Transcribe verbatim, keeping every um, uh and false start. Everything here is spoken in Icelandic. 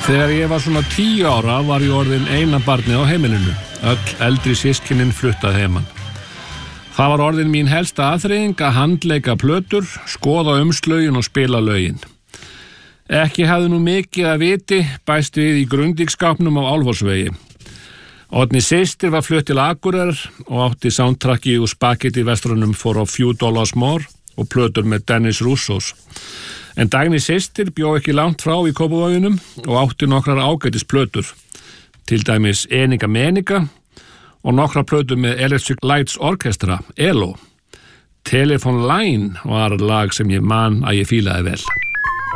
Þegar ég var svona tíu ára var ég orðin eina barnið á heimilinu. Öll eldri systkinin fluttað heiman. Það var orðin mín helsta aðþreying að handleika plötur, skoða umslögin og spila lögin. Ekki hafði nú mikið að viti bæst við í Grundíkskápnum á Álfosvegi. Oddný systir var flutt til Akureyrar og átti soundtracki úr Spaghetti Westernum for a few dollars more og plötur með Dennis Russos. En Dagný systir bjó ekki langt frá í Kópavoginum og átti nokkrar ágætis plötur, til dæmis Eniga Meniga og nokkrar plötur með Electric Lights Orchestra, E L O. Telephone Line var lag sem ég man að ég fílaði vel.